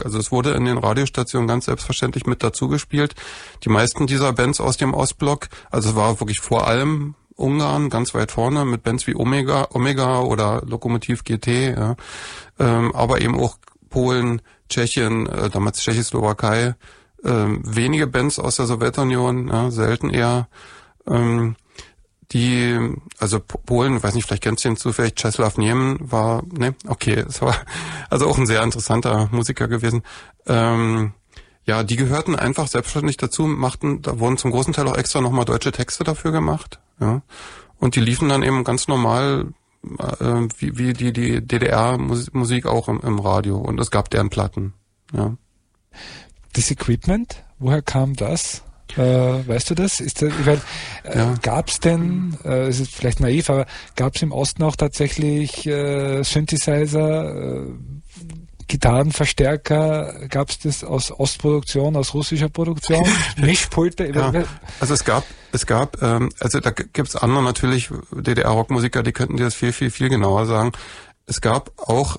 Also es wurde in den Radiostationen ganz selbstverständlich mit dazu gespielt. Die meisten dieser Bands aus dem Ostblock, also es war wirklich vor allem Ungarn ganz weit vorne mit Bands wie Omega oder Lokomotiv GT, ja. Aber eben auch Polen, Tschechien, damals Tschechoslowakei, wenige Bands aus der Sowjetunion, ja, selten eher. Also Polen, weiß nicht, vielleicht kennst du ihn zufällig, Czesław Niemen es war also auch ein sehr interessanter Musiker gewesen. Ja, die gehörten einfach selbstverständlich dazu, da wurden zum großen Teil auch extra nochmal deutsche Texte dafür gemacht, ja. Und die liefen dann eben ganz normal, wie die DDR-Musik auch im Radio, und es gab deren Platten, ja. Das Equipment, woher kam das? Weißt du das? Gab es denn, es ist vielleicht naiv, aber gab es im Osten auch tatsächlich Synthesizer, Gitarrenverstärker? Gab es das aus Ostproduktion, aus russischer Produktion? Mischpulte? Ja, also es gab, also da gibt's andere natürlich, DDR-Rockmusiker, die könnten dir das viel, viel, viel genauer sagen. Es gab auch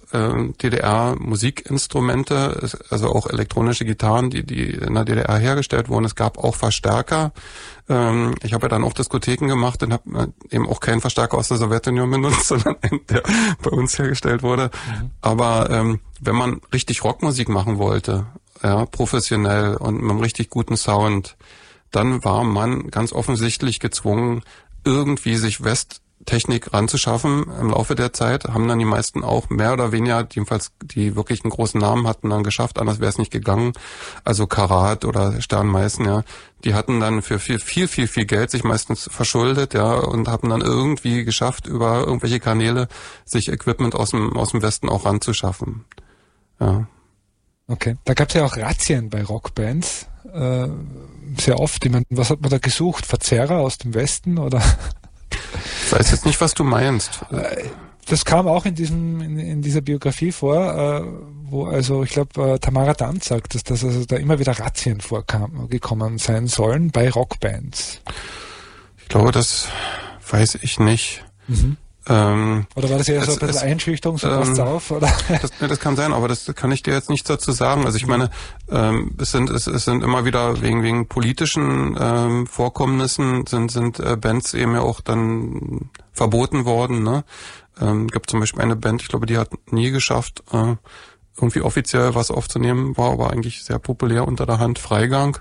DDR-Musikinstrumente, also auch elektronische Gitarren, die in der DDR hergestellt wurden. Es gab auch Verstärker. Ich habe ja dann auch Diskotheken gemacht und habe eben auch keinen Verstärker aus der Sowjetunion benutzt, sondern der bei uns hergestellt wurde. Mhm. Aber wenn man richtig Rockmusik machen wollte, ja, professionell und mit einem richtig guten Sound, dann war man ganz offensichtlich gezwungen, irgendwie sich Westtechnik ranzuschaffen. Im Laufe der Zeit haben dann die meisten auch mehr oder weniger, jedenfalls die wirklich einen großen Namen hatten, dann geschafft, anders wäre es nicht gegangen. Also Karat oder Stern Meißen, ja, die hatten dann für viel Geld sich meistens verschuldet, ja, und haben dann irgendwie geschafft, über irgendwelche Kanäle sich Equipment aus dem Westen auch ranzuschaffen. Ja. Okay, da gab es ja auch Razzien bei Rockbands, sehr oft. Ich meine, was hat man da gesucht? Verzerrer aus dem Westen oder? Ich weiß jetzt nicht, was du meinst. Das kam auch in dieser Biografie vor, wo also ich glaube Tamara Danz sagt, dass also da immer wieder Razzien vorgekommen sein sollen bei Rockbands. Ich glaube, das weiß ich nicht. Mhm. Oder war das eher so ein bisschen Einschüchterung, so passt's auf? Oder? Das kann sein, aber das kann ich dir jetzt nichts dazu sagen. Also ich meine, es sind immer wieder wegen politischen Vorkommnissen sind Bands eben ja auch dann verboten worden. Ne? Gibt zum Beispiel eine Band, ich glaube, die hat nie geschafft, irgendwie offiziell was aufzunehmen, war aber eigentlich sehr populär unter der Hand, Freigang.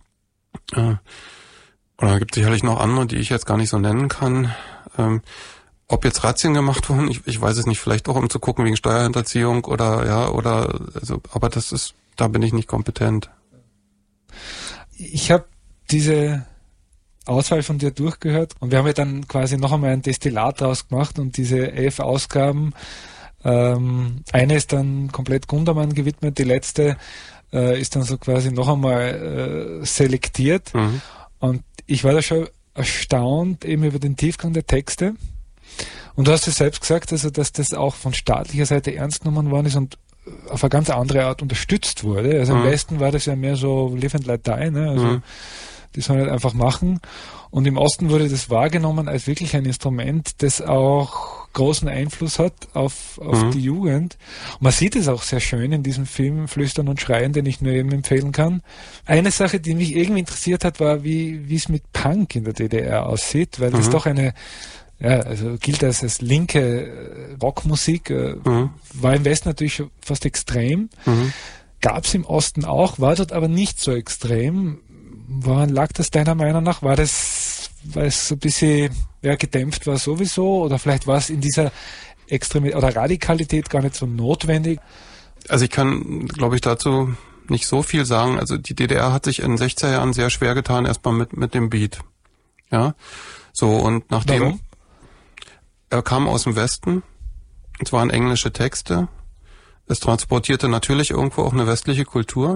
Oder gibt sicherlich noch andere, die ich jetzt gar nicht so nennen kann. Ob jetzt Razzien gemacht wurden, ich weiß es nicht, vielleicht auch um zu gucken wegen Steuerhinterziehung aber da bin ich nicht kompetent. Ich habe diese Auswahl von dir durchgehört und wir haben ja dann quasi noch einmal ein Destillat draus gemacht und diese 11 Ausgaben, eine ist dann komplett Gundermann gewidmet, die letzte ist dann so quasi noch einmal selektiert und ich war da schon erstaunt eben über den Tiefgang der Texte. Und du hast es selbst gesagt, also dass das auch von staatlicher Seite ernst genommen worden ist und auf eine ganz andere Art unterstützt wurde. Also im Westen war das ja mehr so live and let die, ne? Also die sollen halt einfach machen. Und im Osten wurde das wahrgenommen als wirklich ein Instrument, das auch großen Einfluss hat auf die Jugend. Und man sieht es auch sehr schön in diesem Film Flüstern und Schreien, den ich nur eben empfehlen kann. Eine Sache, die mich irgendwie interessiert hat, war, wie es mit Punk in der DDR aussieht, weil das doch also gilt als linke Rockmusik, war im Westen natürlich fast extrem, gab es im Osten auch, war dort aber nicht so extrem. Woran lag das deiner Meinung nach? War das, weil es so ein bisschen gedämpft war sowieso, oder vielleicht war es in dieser Extremität oder Radikalität gar nicht so notwendig? Also ich kann, glaube ich, dazu nicht so viel sagen. Also die DDR hat sich in den 60er Jahren sehr schwer getan, erstmal mit dem Beat. Ja, so, und nachdem... Warum? Er kam aus dem Westen, es waren englische Texte, es transportierte natürlich irgendwo auch eine westliche Kultur,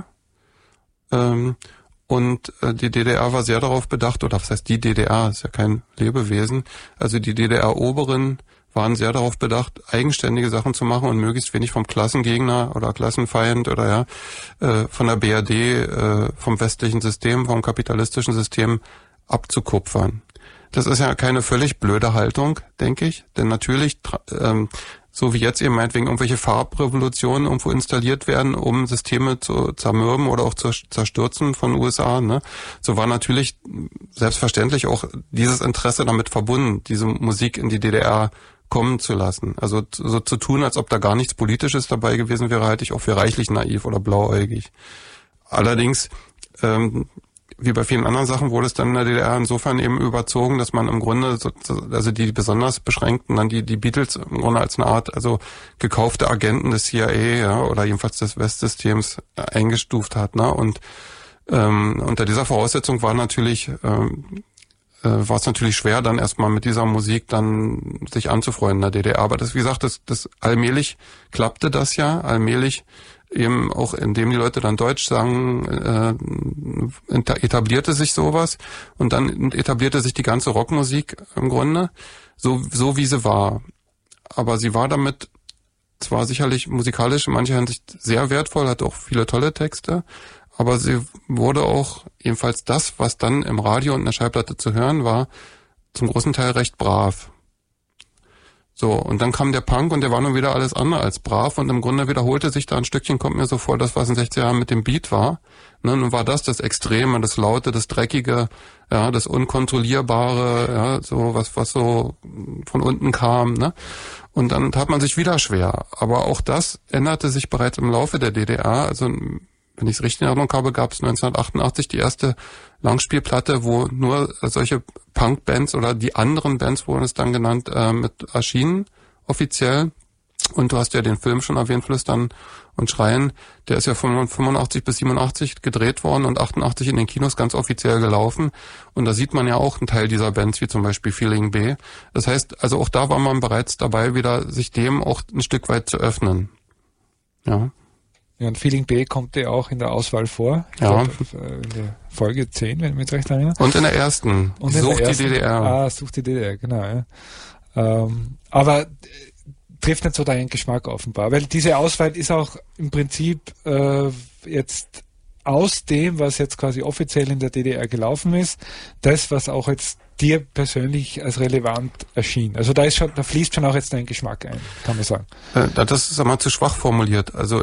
und die DDR war sehr darauf bedacht, oder was heißt die DDR, ist ja kein Lebewesen, also die DDR-Oberen waren sehr darauf bedacht, eigenständige Sachen zu machen und möglichst wenig vom Klassengegner oder Klassenfeind oder von der BRD, vom westlichen System, vom kapitalistischen System abzukupfern. Das ist ja keine völlig blöde Haltung, denke ich, denn natürlich so wie jetzt eben meinetwegen irgendwelche Farbrevolutionen irgendwo installiert werden, um Systeme zu zermürben oder auch zu zerstürzen von USA, ne? So war natürlich selbstverständlich auch dieses Interesse damit verbunden, diese Musik in die DDR kommen zu lassen. Also so zu tun, als ob da gar nichts Politisches dabei gewesen wäre, halte ich auch für reichlich naiv oder blauäugig. Allerdings, wie bei vielen anderen Sachen wurde es dann in der DDR insofern eben überzogen, dass man im Grunde, also die besonders Beschränkten, dann die Beatles im Grunde als eine Art, also gekaufte Agenten des CIA, ja, oder jedenfalls des Westsystems eingestuft hat, ne? Und unter dieser Voraussetzung war es natürlich schwer, dann erstmal mit dieser Musik dann sich anzufreunden in der DDR. Aber das, wie gesagt, das allmählich klappte das ja, allmählich eben auch, indem die Leute dann Deutsch sangen, etablierte sich sowas und dann etablierte sich die ganze Rockmusik im Grunde so wie sie war. Aber sie war damit zwar sicherlich musikalisch in mancher Hinsicht sehr wertvoll, hatte auch viele tolle Texte, aber sie wurde auch, jedenfalls das, was dann im Radio und in der Schallplatte zu hören war, zum großen Teil recht brav. So, und dann kam der Punk und der war nun wieder alles andere als brav und im Grunde wiederholte sich da ein Stückchen, kommt mir so vor, das, was in 60er Jahren mit dem Beat war. Ne, nun war das Extreme, das Laute, das Dreckige, ja, das Unkontrollierbare, ja, so was so von unten kam, ne. Und dann tat man sich wieder schwer. Aber auch das änderte sich bereits im Laufe der DDR. Also, wenn ich es richtig in Erinnerung habe, gab es 1988 die erste Langspielplatte, wo nur solche Punk-Bands oder die anderen Bands wurden es dann genannt, mit erschienen, offiziell. Und du hast ja den Film schon erwähnt, Flüstern und Schreien. Der ist ja von 85 bis 87 gedreht worden und 88 in den Kinos ganz offiziell gelaufen. Und da sieht man ja auch einen Teil dieser Bands, wie zum Beispiel Feeling B. Das heißt, also auch da war man bereits dabei, wieder sich dem auch ein Stück weit zu öffnen. Ja. Ja, und Feeling B kommt ja auch in der Auswahl vor. Ja. In der Folge 10, wenn ich mich recht erinnere. Und in der ersten. Und Sucht die DDR. Sucht die DDR, genau. Ja. Aber trifft nicht so deinen Geschmack offenbar. Weil diese Auswahl ist auch im Prinzip jetzt aus dem, was jetzt quasi offiziell in der DDR gelaufen ist, das, was auch jetzt dir persönlich als relevant erschien. Also da fließt schon auch jetzt dein Geschmack ein, kann man sagen. Das ist aber zu schwach formuliert. Also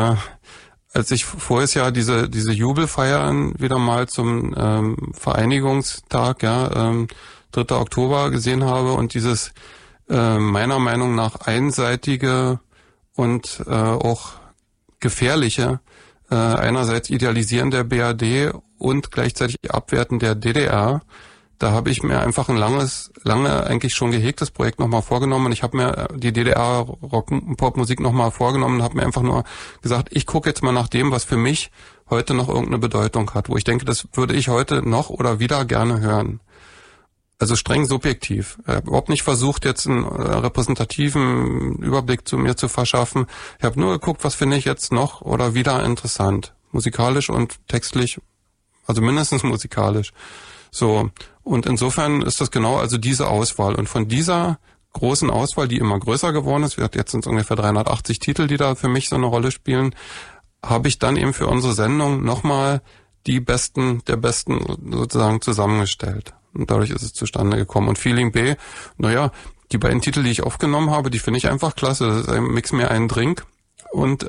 als ich voriges Jahr diese Jubelfeiern wieder mal zum Vereinigungstag, 3. Oktober gesehen habe und dieses meiner Meinung nach einseitige und auch gefährliche, einerseits Idealisieren der BRD und gleichzeitig Abwerten der DDR, da habe ich mir einfach ein lange eigentlich schon gehegtes Projekt nochmal vorgenommen und ich habe mir die DDR-Rock-Pop-Musik nochmal vorgenommen und habe mir einfach nur gesagt, ich gucke jetzt mal nach dem, was für mich heute noch irgendeine Bedeutung hat, wo ich denke, das würde ich heute noch oder wieder gerne hören. Also streng subjektiv. Ich habe überhaupt nicht versucht, jetzt einen repräsentativen Überblick zu mir zu verschaffen. Ich habe nur geguckt, was finde ich jetzt noch oder wieder interessant. Musikalisch und textlich, also mindestens musikalisch. So, und insofern ist das genau also diese Auswahl. Und von dieser großen Auswahl, die immer größer geworden ist, jetzt sind es ungefähr 380 Titel, die da für mich so eine Rolle spielen, habe ich dann eben für unsere Sendung nochmal die Besten der Besten sozusagen zusammengestellt. Und dadurch ist es zustande gekommen. Und Feeling B, die beiden Titel, die ich aufgenommen habe, die finde ich einfach klasse. Das ist ein Mix mir einen Drink und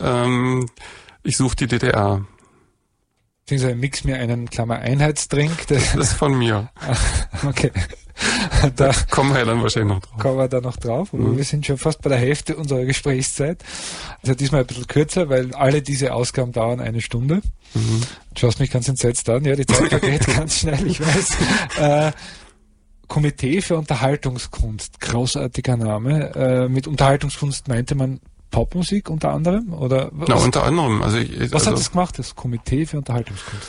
ich suche die DDR. Beziehungsweise mix mir einen Einheitsdrink. Das ist von mir. Okay. Da kommen wir dann wahrscheinlich noch drauf. Kommen wir da noch drauf. Wir sind schon fast bei der Hälfte unserer Gesprächszeit. Also diesmal ein bisschen kürzer, weil alle diese Ausgaben dauern 1 Stunde. Du schaust mich ganz entsetzt an. Ja, die Zeit vergeht ganz schnell, ich weiß. Komitee für Unterhaltungskunst. Großartiger Name. Mit Unterhaltungskunst meinte man Popmusik unter anderem? Oder was? Unter anderem. Was hat das gemacht, das Komitee für Unterhaltungskunst?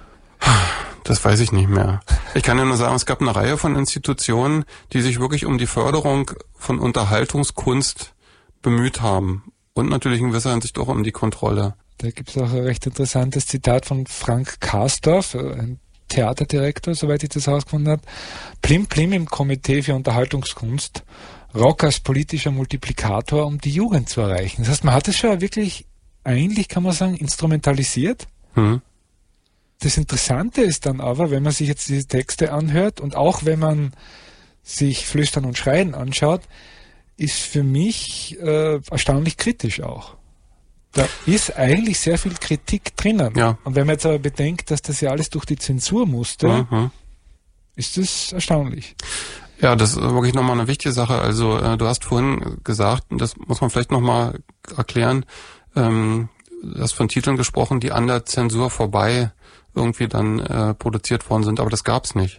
Das weiß ich nicht mehr. Ich kann ja nur sagen, es gab eine Reihe von Institutionen, die sich wirklich um die Förderung von Unterhaltungskunst bemüht haben. Und natürlich in gewisser Hinsicht auch um die Kontrolle. Da gibt es auch ein recht interessantes Zitat von Frank Karsdorf, ein Theaterdirektor, soweit ich das herausgefunden habe. Plim Plim im Komitee für Unterhaltungskunst. Rock als politischer Multiplikator, um die Jugend zu erreichen. Das heißt, man hat es schon wirklich, eigentlich kann man sagen, instrumentalisiert. Das Interessante ist dann aber, wenn man sich jetzt diese Texte anhört und auch wenn man sich Flüstern und Schreien anschaut, ist für mich erstaunlich kritisch auch. Da ist eigentlich sehr viel Kritik drinnen. Ja. Und wenn man jetzt aber bedenkt, dass das ja alles durch die Zensur musste, ist das erstaunlich. Ja, das ist wirklich nochmal eine wichtige Sache. Also du hast vorhin gesagt, und das muss man vielleicht nochmal erklären, du hast von Titeln gesprochen, die an der Zensur vorbei irgendwie dann produziert worden sind, aber das gab's nicht.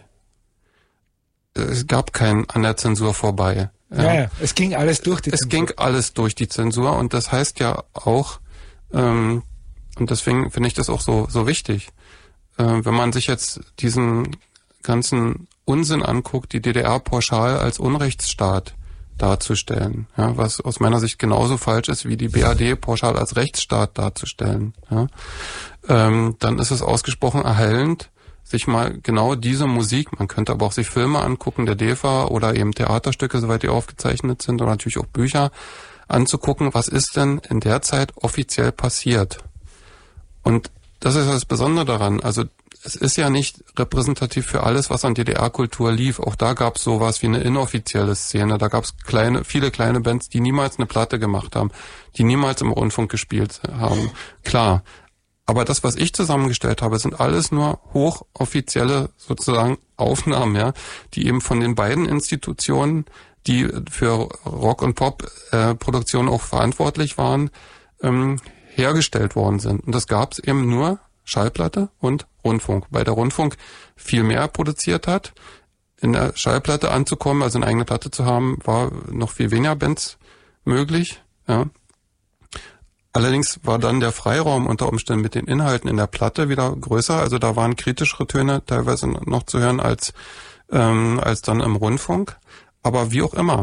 Es gab kein an der Zensur vorbei. Ja, es ging alles durch die Zensur. Es ging alles durch die Zensur und das heißt ja auch, und deswegen finde ich das auch so wichtig, wenn man sich jetzt diesen ganzen Unsinn anguckt, die DDR pauschal als Unrechtsstaat darzustellen, ja, was aus meiner Sicht genauso falsch ist wie die BRD pauschal als Rechtsstaat darzustellen, ja, dann ist es ausgesprochen erhellend, sich mal genau diese Musik, man könnte aber auch sich Filme angucken, der DEFA oder eben Theaterstücke, soweit die aufgezeichnet sind, oder natürlich auch Bücher, anzugucken, was ist denn in der Zeit offiziell passiert. Und das ist das Besondere daran, also es ist ja nicht repräsentativ für alles, was an DDR-Kultur lief. Auch da gab es sowas wie eine inoffizielle Szene. Da gab es viele kleine Bands, die niemals eine Platte gemacht haben, die niemals im Rundfunk gespielt haben. Klar. Aber das, was ich zusammengestellt habe, sind alles nur hochoffizielle sozusagen Aufnahmen, ja, die eben von den beiden Institutionen, die für Rock- und Pop-Produktion auch verantwortlich waren, hergestellt worden sind. Und das gab es eben nur Schallplatte und Rundfunk. Weil der Rundfunk viel mehr produziert hat. In der Schallplatte anzukommen, also eine eigene Platte zu haben, war noch viel weniger Bands möglich, ja. Allerdings war dann der Freiraum unter Umständen mit den Inhalten in der Platte wieder größer. Also da waren kritischere Töne teilweise noch zu hören als dann im Rundfunk. Aber wie auch immer,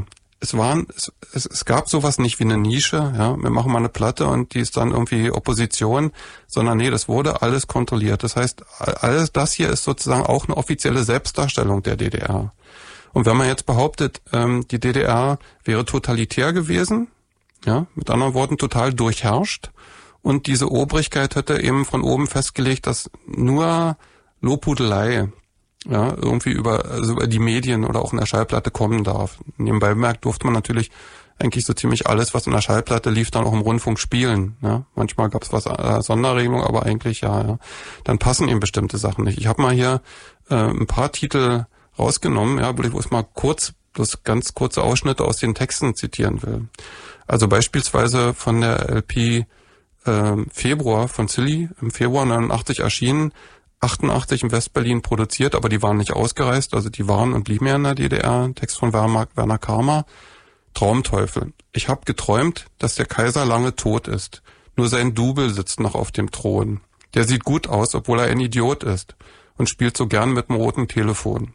es gab sowas nicht wie eine Nische. Ja, wir machen mal eine Platte und die ist dann irgendwie Opposition, sondern nee, das wurde alles kontrolliert. Das heißt, alles das hier ist sozusagen auch eine offizielle Selbstdarstellung der DDR. Und wenn man jetzt behauptet, die DDR wäre totalitär gewesen, ja, mit anderen Worten total durchherrscht. Und diese Obrigkeit hätte eben von oben festgelegt, dass nur Lobhudelei, ja, irgendwie über die Medien oder auch in der Schallplatte kommen darf. Nebenbei bemerkt durfte man natürlich eigentlich so ziemlich alles, was in der Schallplatte lief, dann auch im Rundfunk spielen. Ja. Manchmal gab es Sonderregelungen, aber eigentlich ja. Dann passen eben bestimmte Sachen nicht. Ich habe mal hier ein paar Titel rausgenommen, ja, wo ich mal ganz kurze Ausschnitte aus den Texten zitieren will. Also beispielsweise von der LP Februar von Silly, im Februar 89 erschienen, 88 in Westberlin produziert, aber die waren nicht ausgereist, also die waren und blieben ja in der DDR. Text von Werner Karma. Traumteufel. Ich habe geträumt, dass der Kaiser lange tot ist. Nur sein Double sitzt noch auf dem Thron. Der sieht gut aus, obwohl er ein Idiot ist und spielt so gern mit dem roten Telefon.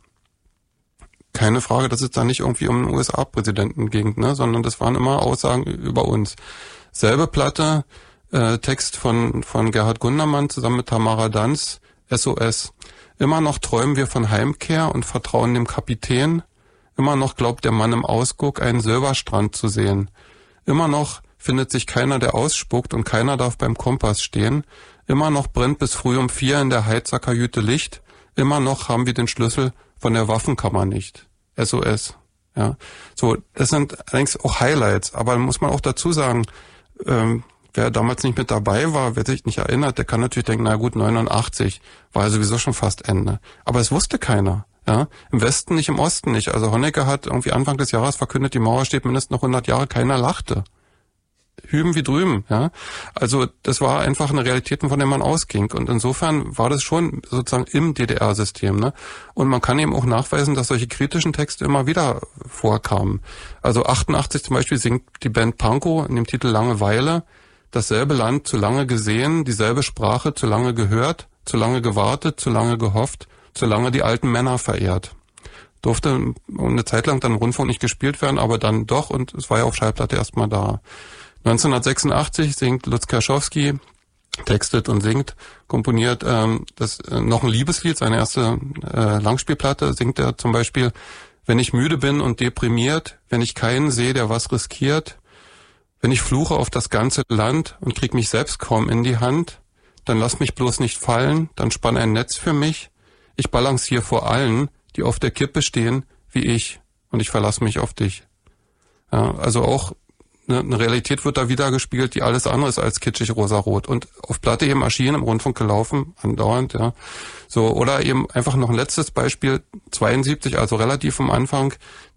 Keine Frage, dass es da nicht irgendwie um den USA-Präsidenten ging, ne, sondern das waren immer Aussagen über uns. Selbe Platte, Text von Gerhard Gundermann zusammen mit Tamara Danz, SOS. Immer noch träumen wir von Heimkehr und vertrauen dem Kapitän. Immer noch glaubt der Mann im Ausguck, einen Silberstrand zu sehen. Immer noch findet sich keiner, der ausspuckt und keiner darf beim Kompass stehen. Immer noch brennt bis früh um 4 in der Heizerkajüte Licht. Immer noch haben wir den Schlüssel von der Waffenkammer nicht. SOS. Ja. So, das sind allerdings auch Highlights, aber muss man auch dazu sagen, wer damals nicht mit dabei war, wer sich nicht erinnert, der kann natürlich denken, na gut, 89 war ja sowieso schon fast Ende. Aber es wusste keiner. Ja. Im Westen nicht, im Osten nicht. Also Honecker hat irgendwie Anfang des Jahres verkündet, die Mauer steht mindestens noch 100 Jahre, keiner lachte. Hüben wie drüben, ja. Also das war einfach eine Realität, von der man ausging. Und insofern war das schon sozusagen im DDR-System, ne? Und man kann eben auch nachweisen, dass solche kritischen Texte immer wieder vorkamen. Also 88 zum Beispiel singt die Band Pankow in dem Titel Langeweile: Dasselbe Land zu lange gesehen, dieselbe Sprache zu lange gehört, zu lange gewartet, zu lange gehofft, zu lange die alten Männer verehrt. Durfte eine Zeit lang dann im Rundfunk nicht gespielt werden, aber dann doch, und es war ja auf Schallplatte erstmal da. 1986 singt Lutz Kerschowski, textet und singt, komponiert noch ein Liebeslied, seine erste Langspielplatte, singt er zum Beispiel: Wenn ich müde bin und deprimiert, wenn ich keinen sehe, der was riskiert, wenn ich fluche auf das ganze Land und krieg mich selbst kaum in die Hand, dann lass mich bloß nicht fallen, dann spann ein Netz für mich, ich balanciere vor allen, die auf der Kippe stehen, wie ich, und ich verlass mich auf dich. Ja, also auch eine Realität wird da wiedergespiegelt, die alles andere ist als kitschig rosarot und auf Platte eben erschienen, im Rundfunk gelaufen, andauernd, ja. So, oder eben einfach noch ein letztes Beispiel, 72, also relativ am Anfang,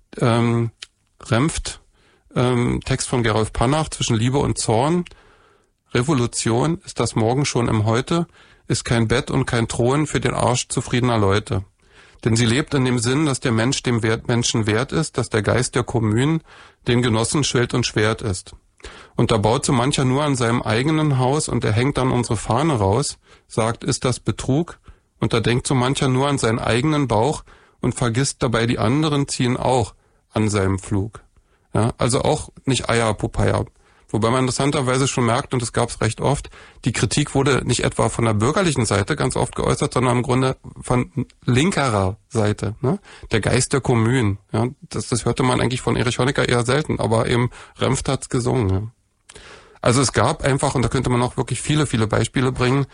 Remft, Text von Gerolf Pannach, zwischen Liebe und Zorn. Revolution ist das Morgen schon im Heute, ist kein Bett und kein Thron für den Arsch zufriedener Leute. Denn sie lebt in dem Sinn, dass der Mensch dem Menschen wert ist, dass der Geist der Kommunen den Genossen Schild und Schwert ist. Und da baut so mancher nur an seinem eigenen Haus und er hängt dann unsere Fahne raus, sagt, ist das Betrug? Und da denkt so mancher nur an seinen eigenen Bauch und vergisst dabei, die anderen ziehen auch an seinem Flug. Ja, also auch nicht Eier, Popeye. Wobei man interessanterweise schon merkt, und das gab es recht oft, die Kritik wurde nicht etwa von der bürgerlichen Seite ganz oft geäußert, sondern im Grunde von linkerer Seite. Ne? Der Geist der Kommunen. Ja? Das hörte man eigentlich von Erich Honecker eher selten, aber eben Remft hat's gesungen. Ja? Also es gab einfach, und da könnte man auch wirklich viele, viele Beispiele bringen,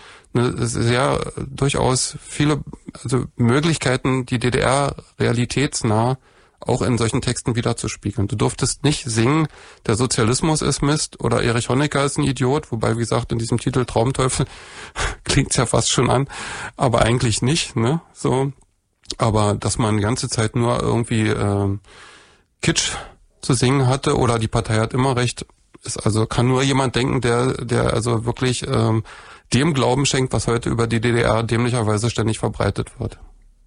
sehr durchaus viele Möglichkeiten, die DDR realitätsnah auch in solchen Texten wiederzuspiegeln. Du durftest nicht singen, der Sozialismus ist Mist oder Erich Honecker ist ein Idiot, wobei, wie gesagt, in diesem Titel Traumteufel klingt's ja fast schon an, aber eigentlich nicht, ne? So, aber dass man die ganze Zeit nur irgendwie Kitsch zu singen hatte oder die Partei hat immer recht, ist also kann nur jemand denken, der also wirklich dem Glauben schenkt, was heute über die DDR dämlicherweise ständig verbreitet wird.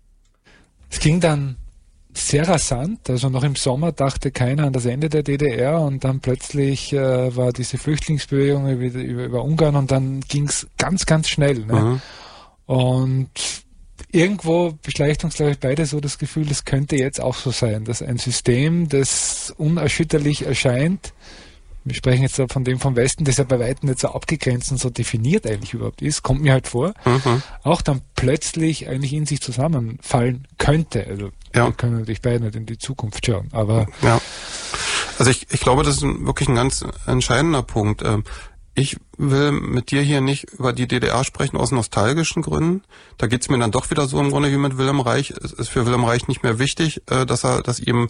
Es ging dann sehr rasant, also noch im Sommer dachte keiner an das Ende der DDR und dann plötzlich war diese Flüchtlingsbewegung über Ungarn und dann ging's ganz, ganz schnell. Ne? Mhm. Und irgendwo beschleicht uns, glaube ich, beide so das Gefühl, es könnte jetzt auch so sein, dass ein System, das unerschütterlich erscheint, wir sprechen jetzt von dem vom Westen, das ja bei weitem nicht so abgegrenzt und so definiert eigentlich überhaupt ist, kommt mir halt vor, auch dann plötzlich eigentlich in sich zusammenfallen könnte. Also wir können natürlich beide nicht in die Zukunft schauen, aber... Ja, also ich glaube, das ist wirklich ein ganz entscheidender Punkt. Ich will mit dir hier nicht über die DDR sprechen aus nostalgischen Gründen. Da geht's mir dann doch wieder so im Grunde wie mit Wilhelm Reich. Es ist für Wilhelm Reich nicht mehr wichtig, dass er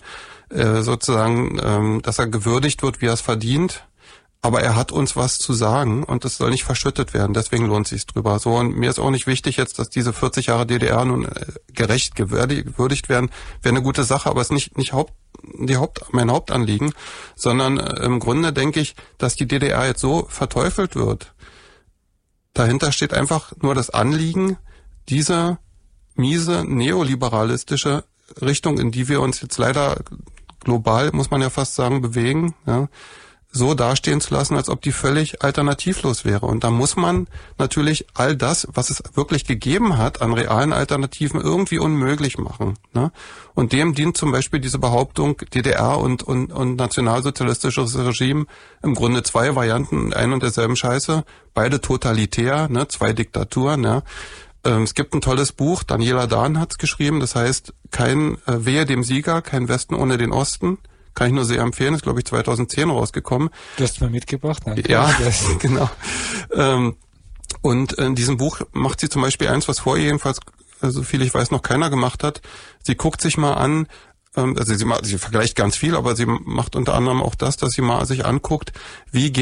gewürdigt wird, wie er es verdient. Aber er hat uns was zu sagen und das soll nicht verschüttet werden. Deswegen lohnt sich's drüber. So, und mir ist auch nicht wichtig jetzt, dass diese 40 Jahre DDR nun gerecht gewürdigt werden. Wäre eine gute Sache, aber es ist nicht mein Hauptanliegen, sondern im Grunde denke ich, dass die DDR jetzt so verteufelt wird. Dahinter steht einfach nur das Anliegen, diese miese neoliberalistische Richtung, in die wir uns jetzt leider global, muss man ja fast sagen, bewegen, ja, so dastehen zu lassen, als ob die völlig alternativlos wäre. Und da muss man natürlich all das, was es wirklich gegeben hat an realen Alternativen, irgendwie unmöglich machen. Ne? Und dem dient zum Beispiel diese Behauptung, DDR und nationalsozialistisches Regime, im Grunde zwei Varianten ein und derselben Scheiße, beide totalitär, ne? Zwei Diktaturen. Ne? Es gibt ein tolles Buch, Daniela Dahn hat's geschrieben, das heißt, Wehe dem Sieger, kein Westen ohne den Osten. Kann ich nur sehr empfehlen, ist glaube ich 2010 rausgekommen. Du hast mal mitgebracht, ne? Ja, genau. Und in diesem Buch macht sie zum Beispiel eins, was vorher jedenfalls, so viel ich weiß, noch keiner gemacht hat. Sie guckt sich mal an, sie vergleicht ganz viel, aber sie macht unter anderem auch das, dass sie mal sich anguckt, wie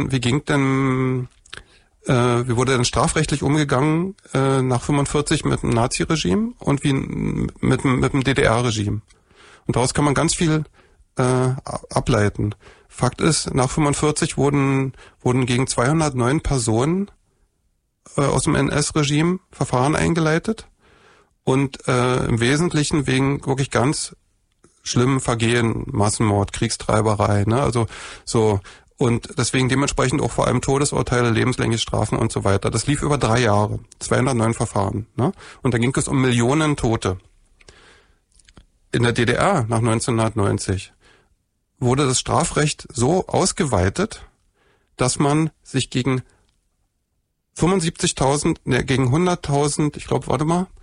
wurde denn strafrechtlich umgegangen nach 45 mit dem Nazi-Regime und wie mit dem DDR-Regime. Und daraus kann man ganz viel ableiten. Fakt ist, nach 45 wurden gegen 209 Personen aus dem NS-Regime Verfahren eingeleitet und im Wesentlichen wegen wirklich ganz schlimmen Vergehen, Massenmord, Kriegstreiberei, ne? Also so, und deswegen dementsprechend auch vor allem Todesurteile, lebenslängliche Strafen und so weiter. Das lief über 3 Jahre, 209 Verfahren, ne? Und da ging es um Millionen Tote. In der DDR nach 1990 wurde das Strafrecht so ausgeweitet, dass man sich gegen 100.000, ich glaube,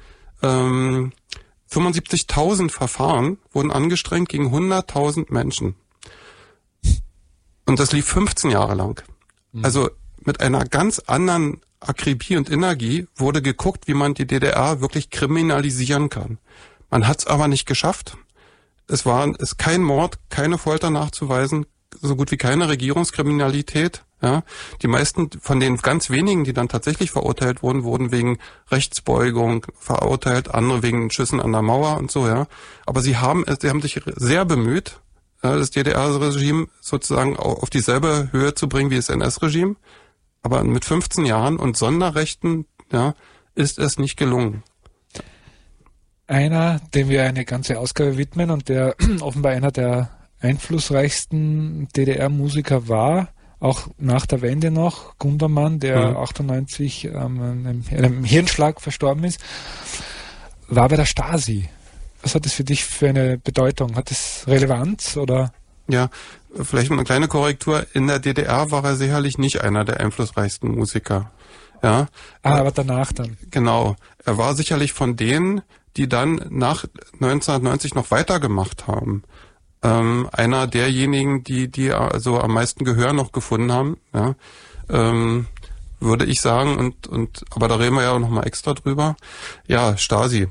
75.000 Verfahren wurden angestrengt gegen 100.000 Menschen. Und das lief 15 Jahre lang. Also mit einer ganz anderen Akribie und Energie wurde geguckt, wie man die DDR wirklich kriminalisieren kann. Man hat es aber nicht geschafft. Es ist kein Mord, keine Folter nachzuweisen, so gut wie keine Regierungskriminalität. Ja, die meisten von den ganz wenigen, die dann tatsächlich verurteilt wurden, wurden wegen Rechtsbeugung verurteilt, andere wegen Schüssen an der Mauer und so, ja. Aber sie haben sich sehr bemüht, das DDR-Regime sozusagen auf dieselbe Höhe zu bringen wie das NS-Regime. Aber mit 15 Jahren und Sonderrechten, ja, ist es nicht gelungen. Einer, dem wir eine ganze Ausgabe widmen und der offenbar einer der einflussreichsten DDR-Musiker war, auch nach der Wende noch, Gundermann, der 98 einem Hirnschlag verstorben ist, war bei der Stasi. Was hat das für dich für eine Bedeutung? Hat das Relevanz oder? Ja, vielleicht eine kleine Korrektur. In der DDR war er sicherlich nicht einer der einflussreichsten Musiker. Ja. Aber danach dann. Genau. Er war sicherlich von denen, die dann nach 1990 noch weitergemacht haben. Einer derjenigen, die also am meisten Gehör noch gefunden haben, ja, würde ich sagen, aber da reden wir ja auch noch mal extra drüber. Ja, Stasi.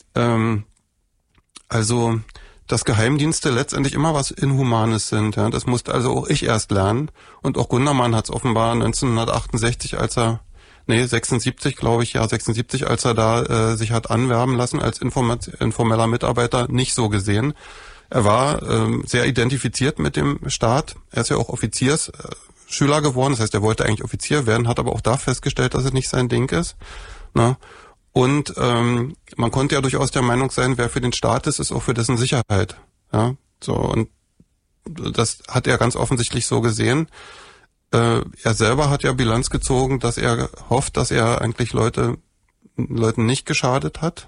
Also, dass Geheimdienste letztendlich immer was Inhumanes sind, ja, das musste also auch ich erst lernen. Und auch Gundermann hat es offenbar 1968, 76, glaube ich, 76, als er da sich hat anwerben lassen als informeller Mitarbeiter, nicht so gesehen. Er war sehr identifiziert mit dem Staat. Er ist ja auch Offiziersschüler geworden. Das heißt, er wollte eigentlich Offizier werden, hat aber auch da festgestellt, dass es nicht sein Ding ist. Ne? Und man konnte ja durchaus der Meinung sein, wer für den Staat ist auch für dessen Sicherheit. Ja, so, und das hat er ganz offensichtlich so gesehen. Er selber hat ja Bilanz gezogen, dass er hofft, dass er eigentlich Leuten nicht geschadet hat.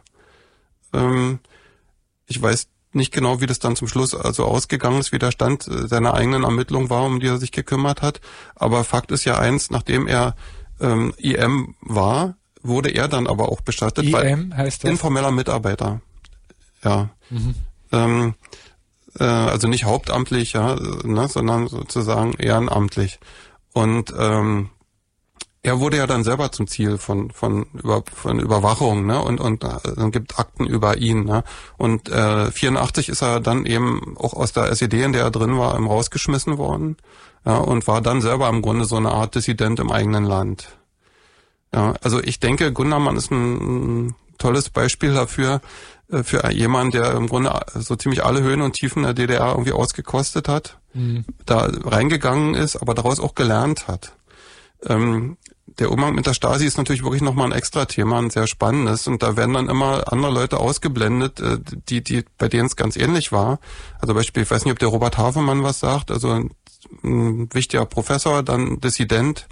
Ich weiß nicht genau, wie das dann zum Schluss also ausgegangen ist, wie der Stand seiner eigenen Ermittlung war, um die er sich gekümmert hat. Aber Fakt ist ja eins, nachdem er IM war, wurde er dann aber auch bestattet. IM heißt das? Informeller Mitarbeiter. Ja. Mhm. Also nicht hauptamtlich, ja, ne, sondern sozusagen ehrenamtlich. Und er wurde ja dann selber zum Ziel von Überwachung, ne, und dann gibt Akten über ihn, ne. Und 84 ist er dann eben auch aus der SED, in der er drin war, rausgeschmissen worden, ja, und war dann selber im Grunde so eine Art Dissident im eigenen Land. Ja, also ich denke, Gundermann ist ein tolles Beispiel dafür, für jemanden, der im Grunde so ziemlich alle Höhen und Tiefen der DDR irgendwie ausgekostet hat, da reingegangen ist, aber daraus auch gelernt hat. Der Umgang mit der Stasi ist natürlich wirklich nochmal ein extra Thema, ein sehr spannendes, und da werden dann immer andere Leute ausgeblendet, bei denen es ganz ähnlich war. Also Beispiel, ich weiß nicht, ob der Robert Havemann was sagt, also ein wichtiger Professor, dann Dissident,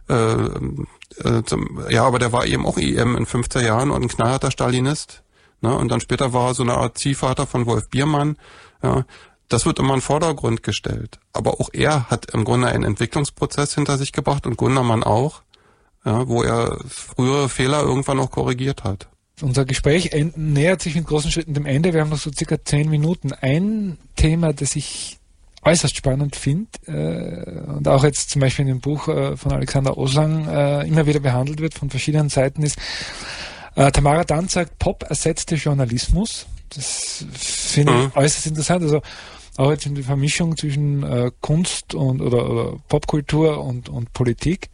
aber der war eben auch IM in 50er Jahren und ein knallharter Stalinist. Ne? Und dann später war er so eine Art Ziehvater von Wolf Biermann. Ja? Das wird immer in den Vordergrund gestellt. Aber auch er hat im Grunde einen Entwicklungsprozess hinter sich gebracht und Gundermann auch, ja, wo er frühere Fehler irgendwann auch korrigiert hat. Unser Gespräch nähert sich mit großen Schritten dem Ende. Wir haben noch so circa 10 Minuten. Ein Thema, das ich äußerst spannend finde und auch jetzt zum Beispiel in dem Buch von Alexander Oslang immer wieder behandelt wird von verschiedenen Seiten, ist Tamara Danz sagt, Pop ersetzte Journalismus. Das finde ich äußerst interessant. Also auch jetzt in der Vermischung zwischen Kunst oder Popkultur und Politik.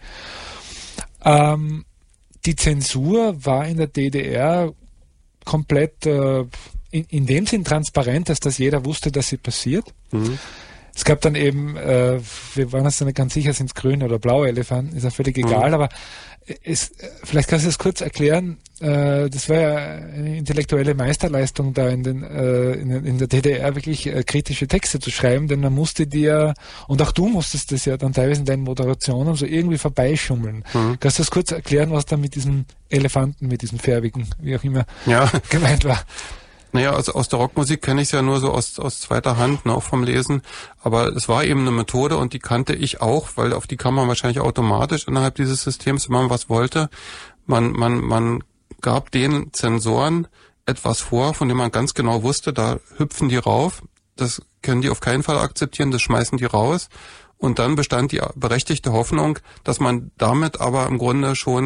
Die Zensur war in der DDR komplett in dem Sinn transparent, dass das jeder wusste, dass sie passiert. Mhm. Es gab dann eben, wir waren uns nicht ganz sicher, sind es grüne oder blaue Elefanten, ist ja völlig egal, aber vielleicht kannst du das kurz erklären, das war ja eine intellektuelle Meisterleistung da in der DDR wirklich kritische Texte zu schreiben, denn man musste dir, und auch du musstest das ja dann teilweise in deinen Moderationen so irgendwie vorbeischummeln. Mhm. Kannst du das kurz erklären, was da mit diesem Elefanten, mit diesem färbigen, wie auch immer, gemeint war? Naja, also aus der Rockmusik kenne ich es ja nur so aus zweiter Hand, ne, auch vom Lesen. Aber es war eben eine Methode und die kannte ich auch, weil auf die kam man wahrscheinlich automatisch innerhalb dieses Systems, wenn man was wollte. Man gab den Zensoren etwas vor, von dem man ganz genau wusste, da hüpfen die rauf. Das können die auf keinen Fall akzeptieren, das schmeißen die raus. Und dann bestand die berechtigte Hoffnung, dass man damit aber im Grunde schon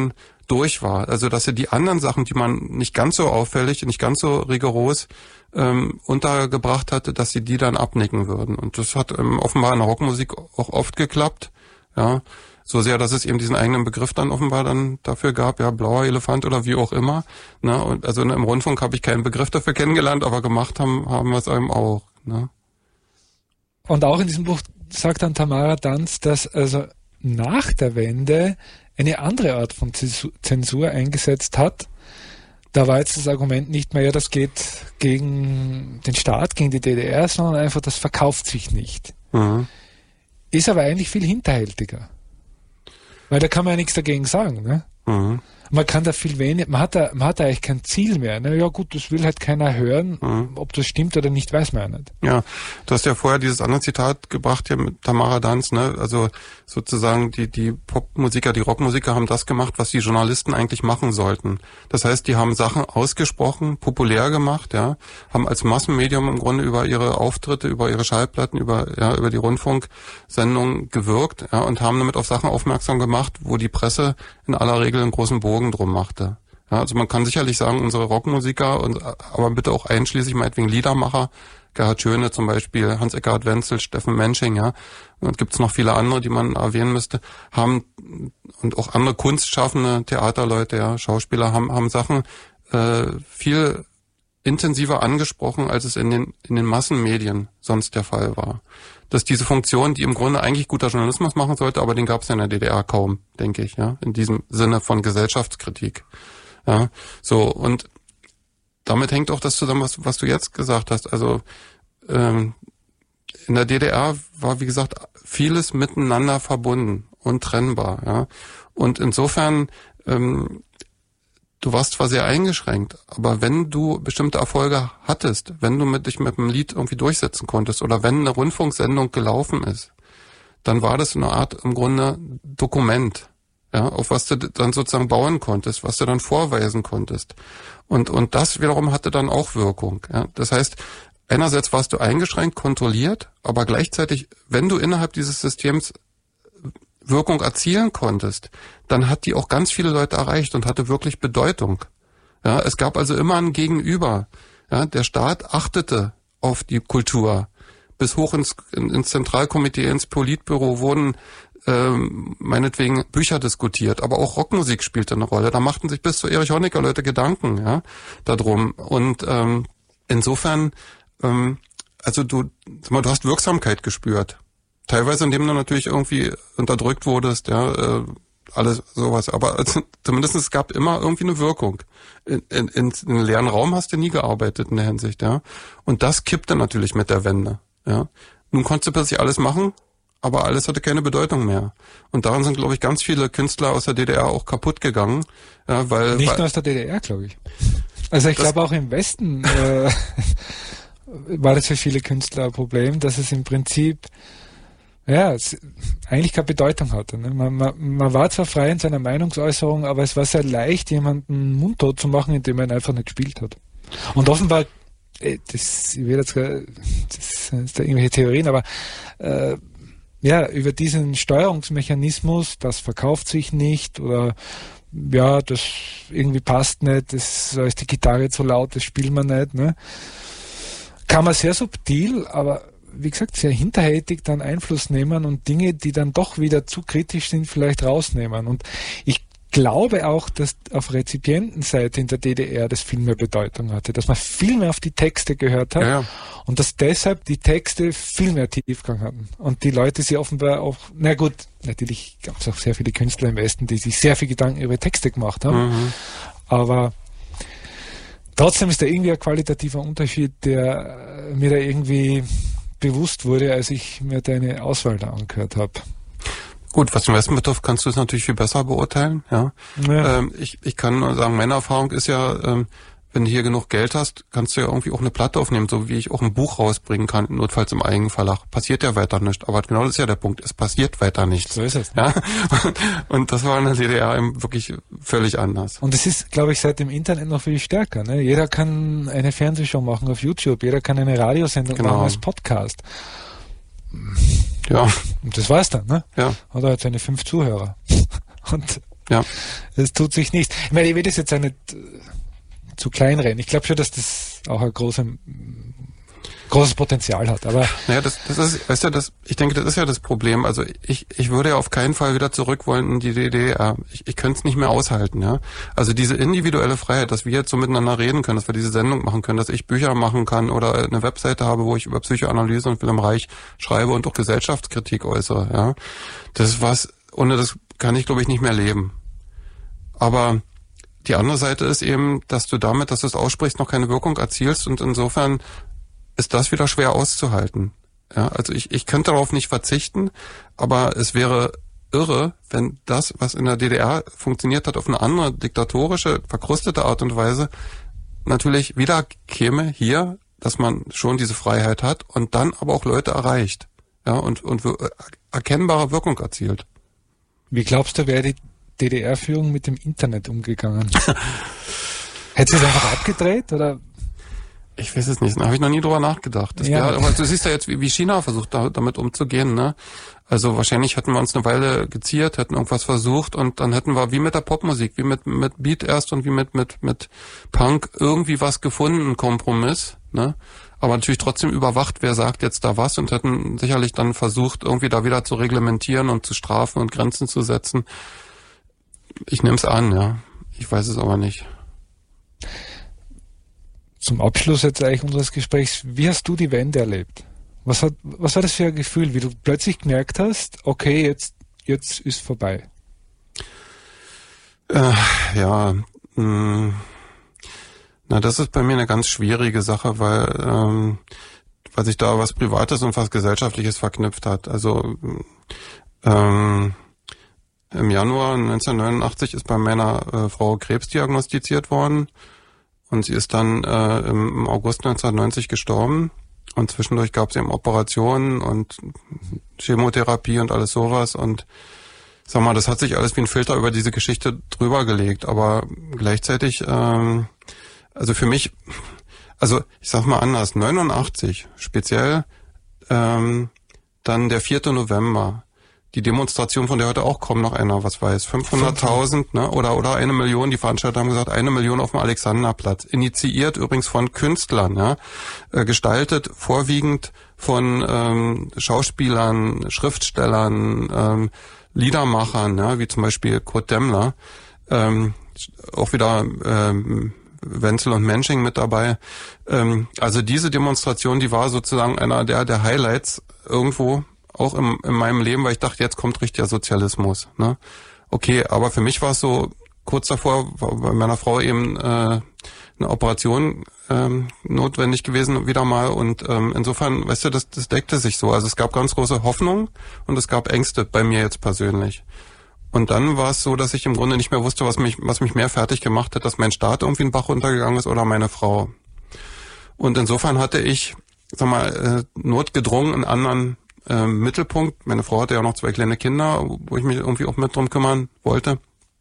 durch war. Also dass sie die anderen Sachen, die man nicht ganz so auffällig, nicht ganz so rigoros untergebracht hatte, dass sie die dann abnicken würden. Und das hat offenbar in der Rockmusik auch oft geklappt. Ja, so sehr, dass es eben diesen eigenen Begriff dann offenbar dann dafür gab, ja, blauer Elefant oder wie auch immer. Ne? Und also im Rundfunk habe ich keinen Begriff dafür kennengelernt, aber gemacht haben wir es eben auch. Ne? Und auch in diesem Buch sagt dann Tamara Danz, dass also nach der Wende eine andere Art von Zensur eingesetzt hat. Da war jetzt das Argument nicht mehr, ja, das geht gegen den Staat, gegen die DDR, sondern einfach, das verkauft sich nicht. Mhm. Ist aber eigentlich viel hinterhältiger. Weil da kann man ja nichts dagegen sagen, ne? Mhm. Man kann da viel weniger, man hat da eigentlich kein Ziel mehr. Ne? Ja gut, das will halt keiner hören. Ob das stimmt oder nicht, weiß man ja nicht. Ja, du hast ja vorher dieses andere Zitat gebracht hier mit Tamara Danz, ne? Also sozusagen die Popmusiker, die Rockmusiker haben das gemacht, was die Journalisten eigentlich machen sollten. Das heißt, die haben Sachen ausgesprochen, populär gemacht, ja, haben als Massenmedium im Grunde über ihre Auftritte, über ihre Schallplatten, über die Rundfunksendungen gewirkt, ja, und haben damit auf Sachen aufmerksam gemacht, wo die Presse in aller Regel einen großen Bogen drum machte. Ja, also man kann sicherlich sagen, unsere Rockmusiker, aber bitte auch einschließlich meinetwegen Liedermacher, Gerhard Schöne zum Beispiel, Hans-Eckhard Wenzel, Steffen Mensching, ja, und gibt's noch viele andere, die man erwähnen müsste, haben, und auch andere kunstschaffende Theaterleute, ja, Schauspieler, haben Sachen viel intensiver angesprochen, als es in den Massenmedien sonst der Fall war. Dass diese Funktion, die im Grunde eigentlich guter Journalismus machen sollte, aber den gab es ja in der DDR kaum, denke ich, ja, in diesem Sinne von Gesellschaftskritik. Ja, so, und damit hängt auch das zusammen, was du jetzt gesagt hast. Also in der DDR war, wie gesagt, vieles miteinander verbunden, untrennbar, ja. Und insofern du warst zwar sehr eingeschränkt, aber wenn du bestimmte Erfolge hattest, wenn du dich mit einem Lied irgendwie durchsetzen konntest oder wenn eine Rundfunksendung gelaufen ist, dann war das eine Art im Grunde Dokument, ja, auf was du dann sozusagen bauen konntest, was du dann vorweisen konntest. Und das wiederum hatte dann auch Wirkung. Ja. Das heißt, einerseits warst du eingeschränkt, kontrolliert, aber gleichzeitig, wenn du innerhalb dieses Systems Wirkung erzielen konntest, dann hat die auch ganz viele Leute erreicht und hatte wirklich Bedeutung. Ja, es gab also immer ein Gegenüber. Ja, der Staat achtete auf die Kultur. Bis hoch ins Zentralkomitee, ins Politbüro wurden meinetwegen Bücher diskutiert, aber auch Rockmusik spielte eine Rolle. Da machten sich bis zu Erich Honecker Leute Gedanken, ja, darum. Und insofern, also du hast Wirksamkeit gespürt. Teilweise, indem du natürlich irgendwie unterdrückt wurdest, ja, alles sowas. Aber zumindest es gab immer irgendwie eine Wirkung. In einem leeren Raum hast du nie gearbeitet in der Hinsicht, ja. Und das kippte natürlich mit der Wende, ja. Nun konntest du plötzlich alles machen, aber alles hatte keine Bedeutung mehr. Und daran sind, glaube ich, ganz viele Künstler aus der DDR auch kaputt gegangen, ja, weil... Nicht nur aus der DDR, glaube ich. Also ich glaube auch im Westen war das für viele Künstler ein Problem, dass es im Prinzip es eigentlich keine Bedeutung hatte. Ne? Man war zwar frei in seiner Meinungsäußerung, aber es war sehr leicht, jemanden mundtot zu machen, indem man ihn einfach nicht gespielt hat. Und offenbar, das sind da irgendwelche Theorien, aber über diesen Steuerungsmechanismus, das verkauft sich nicht oder ja, das irgendwie passt nicht, da ist die Gitarre zu laut, das spielt man nicht, ne? Kann man sehr subtil, aber wie gesagt, sehr hinterhältig dann Einfluss nehmen und Dinge, die dann doch wieder zu kritisch sind, vielleicht rausnehmen. Und ich glaube auch, dass auf Rezipientenseite in der DDR das viel mehr Bedeutung hatte, dass man viel mehr auf die Texte gehört hat und dass deshalb die Texte viel mehr Tiefgang hatten. Und die Leute sie offenbar auch, na gut, natürlich gab es auch sehr viele Künstler im Westen, die sich sehr viel Gedanken über Texte gemacht haben, aber trotzdem ist da irgendwie ein qualitativer Unterschied, der mir da irgendwie bewusst wurde, als ich mir deine Auswahl da angehört habe. Gut, was den Westen betrifft, kannst du es natürlich viel besser beurteilen. Ja. Ich kann nur sagen, meine Erfahrung ist ja, wenn du hier genug Geld hast, kannst du ja irgendwie auch eine Platte aufnehmen, so wie ich auch ein Buch rausbringen kann, notfalls im Eigenverlag. Passiert ja weiter nichts. Aber genau das ist ja der Punkt. Es passiert weiter nichts. So ist es. Ja? Und das war in der DDR eben wirklich völlig anders. Und es ist, glaube ich, seit dem Internet noch viel stärker. Ne? Jeder kann eine Fernsehshow machen auf YouTube. Jeder kann eine Radiosendung machen als Podcast. Ja. Und das war's dann, ne? Ja. Hat er halt seine 5 Zuhörer. Und Ja. Es tut sich nichts. Ich meine, ich will das jetzt auch nicht zu klein reden. Ich glaube schon, dass das auch ein großes Potenzial hat. Aber naja, das ist ja das, ich denke, das ist ja das Problem. Also ich würde ja auf keinen Fall wieder zurück wollen in die DDR. Ich könnte es nicht mehr aushalten, ja. Also diese individuelle Freiheit, dass wir jetzt so miteinander reden können, dass wir diese Sendung machen können, dass ich Bücher machen kann oder eine Webseite habe, wo ich über Psychoanalyse und Wilhelm Reich schreibe und auch Gesellschaftskritik äußere, ja. Das ist was, ohne das kann ich, glaube ich, nicht mehr leben. Aber die andere Seite ist eben, dass du damit, dass du es aussprichst, noch keine Wirkung erzielst und insofern ist das wieder schwer auszuhalten. Ja, also ich könnte darauf nicht verzichten, aber es wäre irre, wenn das, was in der DDR funktioniert hat, auf eine andere diktatorische, verkrustete Art und Weise natürlich wieder käme hier, dass man schon diese Freiheit hat und dann aber auch Leute erreicht, ja, und erkennbare Wirkung erzielt. wie glaubst du, wäre die DDR-Führung mit dem Internet umgegangen? Hätte sie es einfach abgedreht oder? Ich weiß es nicht, da habe ich noch nie drüber nachgedacht. Aber du siehst ja jetzt, wie China versucht, damit umzugehen, ne? Also wahrscheinlich hätten wir uns eine Weile geziert, hätten irgendwas versucht und dann hätten wir wie mit der Popmusik, wie mit Beat erst und wie mit Punk irgendwie was gefunden, einen Kompromiss, ne? Aber natürlich trotzdem überwacht, wer sagt jetzt da was und hätten sicherlich dann versucht, irgendwie da wieder zu reglementieren und zu strafen und Grenzen zu setzen. Ich nehme es an, ja. Ich weiß es aber nicht. Zum Abschluss jetzt eigentlich unseres Gesprächs, wie hast du die Wende erlebt? Was war das für ein Gefühl, wie du plötzlich gemerkt hast, okay, jetzt ist vorbei? Das ist bei mir eine ganz schwierige Sache, weil sich da was Privates und was Gesellschaftliches verknüpft hat. Also im Januar 1989 ist bei meiner Frau Krebs diagnostiziert worden. Und sie ist dann im August 1990 gestorben. Und zwischendurch gab es eben Operationen und Chemotherapie und alles sowas. Und sag mal, das hat sich alles wie ein Filter über diese Geschichte drüber gelegt. Aber gleichzeitig, also für mich, also ich sag mal anders, 89 speziell, dann der 4. November. Die Demonstration, von der heute auch kaum noch einer was weiß. 500.000, ne? Oder 1 Million. Die Veranstalter haben gesagt, 1 Million auf dem Alexanderplatz. Initiiert übrigens von Künstlern, ja. Gestaltet vorwiegend von Schauspielern, Schriftstellern, Liedermachern, ja, wie zum Beispiel Kurt Demmler. Auch wieder Wenzel und Mensching mit dabei. Also diese Demonstration, die war sozusagen einer der Highlights irgendwo, auch in meinem Leben, weil ich dachte, jetzt kommt richtiger Sozialismus. Ne? Okay, aber für mich war es so, kurz davor war bei meiner Frau eben eine Operation notwendig gewesen wieder mal und insofern, weißt du, das deckte sich so. Also es gab ganz große Hoffnung und es gab Ängste bei mir jetzt persönlich. Und dann war es so, dass ich im Grunde nicht mehr wusste, was mich mehr fertig gemacht hat, dass mein Staat irgendwie in den Bach runtergegangen ist oder meine Frau. Und insofern hatte ich, sag mal, notgedrungen einen anderen Mittelpunkt. Meine Frau hatte ja noch 2 kleine Kinder, wo ich mich irgendwie auch mit drum kümmern wollte.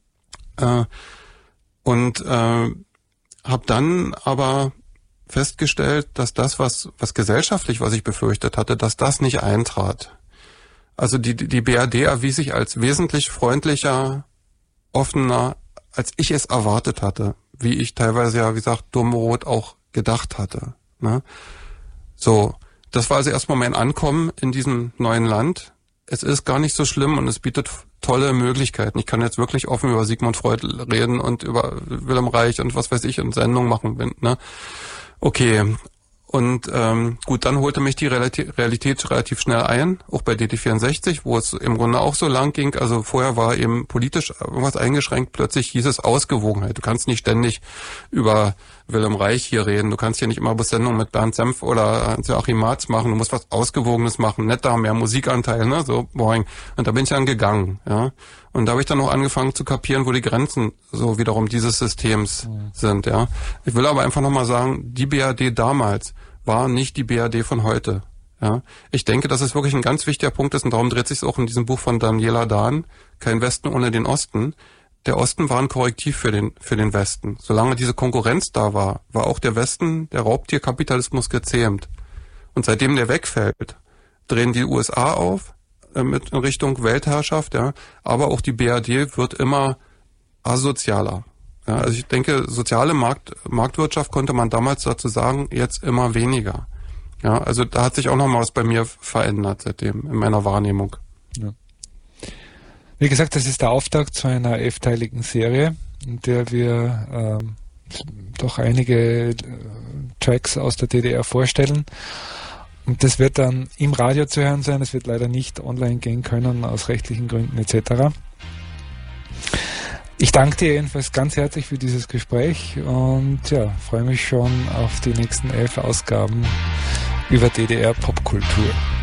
Und habe dann aber festgestellt, dass das, was gesellschaftlich, was ich befürchtet hatte, dass das nicht eintrat. Also die BRD erwies sich als wesentlich freundlicher, offener, als ich es erwartet hatte. Wie ich teilweise ja, wie gesagt, dummrot auch gedacht hatte. Ne? So, das war also erstmal mein Ankommen in diesem neuen Land. Es ist gar nicht so schlimm und es bietet tolle Möglichkeiten. Ich kann jetzt wirklich offen über Sigmund Freud reden und über Wilhelm Reich und was weiß ich und Sendungen machen. Ne? Okay. Und gut, dann holte mich die Realität relativ schnell ein, auch bei DT64, wo es im Grunde auch so lang ging. Also vorher war eben politisch was eingeschränkt, plötzlich hieß es Ausgewogenheit. Du kannst nicht ständig über Wilhelm Reich hier reden, du kannst hier nicht immer Sendungen mit Bernd Senf oder Hans-Joachim Marz machen, du musst was Ausgewogenes machen, netter, mehr Musikanteil, ne, so boing. Und da bin ich dann gegangen, ja. Und da habe ich dann auch angefangen zu kapieren, wo die Grenzen so wiederum dieses Systems sind, ja. Ich will aber einfach nochmal sagen, die BRD damals war nicht die BRD von heute, ja. Ich denke, dass es wirklich ein ganz wichtiger Punkt ist und darum dreht sich es auch in diesem Buch von Daniela Dahn, Kein Westen ohne den Osten. Der Osten war ein Korrektiv für den Westen. Solange diese Konkurrenz da war, war auch der Westen, der Raubtierkapitalismus gezähmt. Und seitdem der wegfällt, drehen die USA auf, mit in Richtung Weltherrschaft, ja, aber auch die BRD wird immer asozialer. Ja, also ich denke, soziale Marktwirtschaft konnte man damals dazu sagen, jetzt immer weniger. Ja, also da hat sich auch noch mal was bei mir verändert seitdem in meiner Wahrnehmung. Ja. Wie gesagt, das ist der Auftakt zu einer 11-teiligen Serie, in der wir doch einige Tracks aus der DDR vorstellen. Und das wird dann im Radio zu hören sein. Es wird leider nicht online gehen können, aus rechtlichen Gründen etc. Ich danke dir jedenfalls ganz herzlich für dieses Gespräch und ja, freue mich schon auf die nächsten 11 Ausgaben über DDR-Popkultur.